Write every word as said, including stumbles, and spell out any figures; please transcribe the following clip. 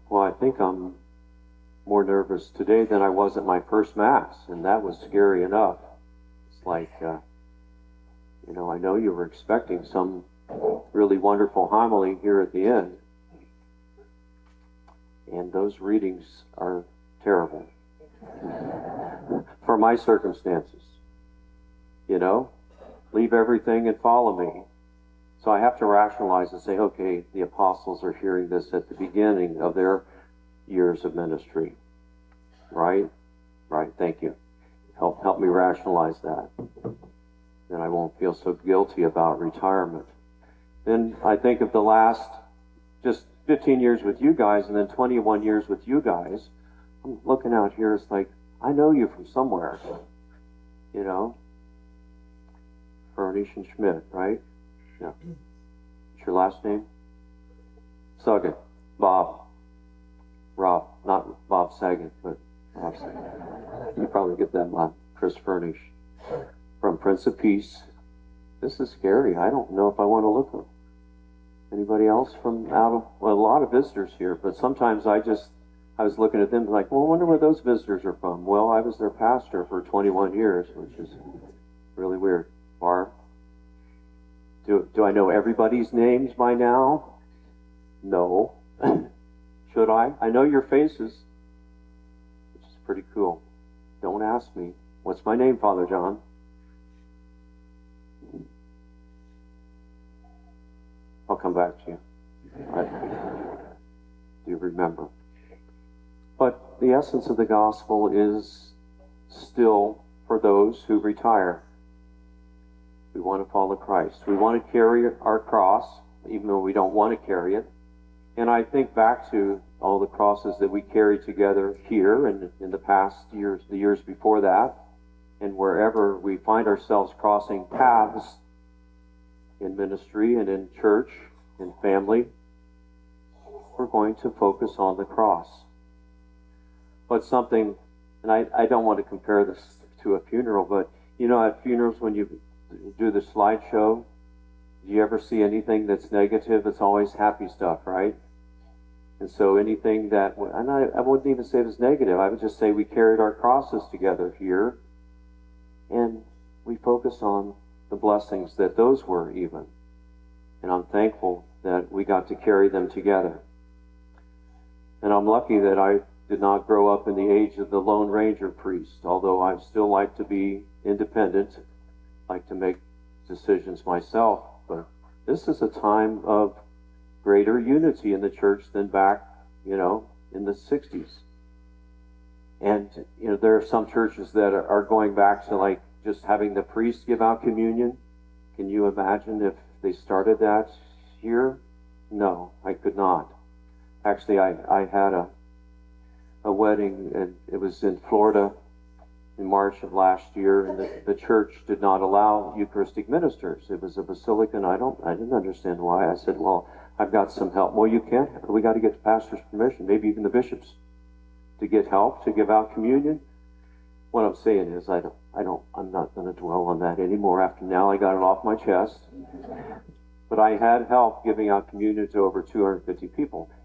Well, I think I'm more nervous today than I was at my first Mass, and that was scary enough. It's like, uh, you know, I know you were expecting some really wonderful homily here at the end, and those readings are terrible for my circumstances. You know, leave everything and follow me. So I have to rationalize and say, okay, the apostles are hearing this at the beginning of their years of ministry. Right? Right, thank you. Help help me rationalize that. Then I won't feel so guilty about retirement. Then I think of the last just fifteen years with you guys and then twenty-one years with you guys. I'm looking out here, it's like, I know you from somewhere. You know? Furnish and Schmidt, right? Yeah. What's your last name? Suggett. Bob. Rob. Not Bob Saget, but Bob Saget. You probably get that one. Chris Furnish. From Prince of Peace. This is scary. I don't know if I want to look at them. Anybody else from out of, well, a lot of visitors here, but sometimes I just, I was looking at them like, well, I wonder where those visitors are from. Well, I was their pastor for twenty-one years, which is really weird. Barb? Do, do I know everybody's names by now? No. Should I? I know your faces, which is pretty cool. Don't ask me. What's my name, Father John? I'll come back to you. I do remember. But the essence of the gospel is still for those who retire. We want to follow Christ. We want to carry our cross, even though we don't want to carry it. And I think back to all the crosses that we carried together here and in the past years, the years before that, and wherever we find ourselves crossing paths in ministry and in church, in family, we're going to focus on the cross. But something, and I, I don't want to compare this to a funeral, but you know, at funerals when you do the slideshow, do you ever see anything that's negative? It's always happy stuff, right? And so anything that, and I, I wouldn't even say it was negative. I would just say we carried our crosses together here, and we focus on the blessings that those were even. And I'm thankful that we got to carry them together. And I'm lucky that I did not grow up in the age of the Lone Ranger priest, although I still like to be independent, like to make decisions myself. But this is a time of greater unity in the church than back, you know, in the sixties. And, you know, there are some churches that are going back to like just having the priest give out communion. Can you imagine if they started that here? No, I could not. Actually, I, I had a a wedding, and it was in Florida in March of last year, and the, the church did not allow Eucharistic ministers. It was a basilica, and I don't, I didn't understand why. I said, well, I've got some help. Well, you can't. We got to get the pastor's permission, maybe even the bishop's, to get help, to give out communion. What I'm saying is, I don't, I don't, I'm not going to dwell on that anymore. After now, I got it off my chest. But I had help giving out communion to over two hundred fifty people.